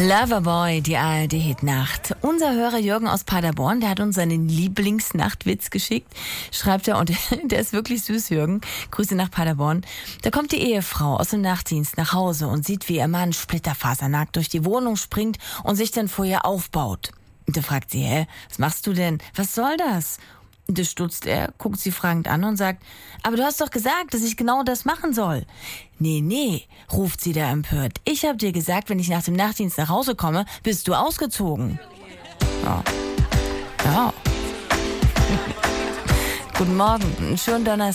Loverboy, die ARD-Hitnacht. Unser Hörer Jürgen aus Paderborn, der hat uns seinen Lieblingsnachtwitz geschickt, schreibt er, und der ist wirklich süß, Jürgen. Grüße nach Paderborn. Da kommt die Ehefrau aus dem Nachtdienst nach Hause und sieht, wie ihr Mann splitterfasernackt durch die Wohnung springt und sich dann vor ihr aufbaut. Und da fragt sie, was machst du denn? Was soll das? Und da stutzt er, guckt sie fragend an und sagt, aber du hast doch gesagt, dass ich genau das machen soll. Nee, ruft sie da empört. Ich hab dir gesagt, wenn ich nach dem Nachtdienst nach Hause komme, bist du ausgezogen. Ja. Guten Morgen, schönen Donnerstag.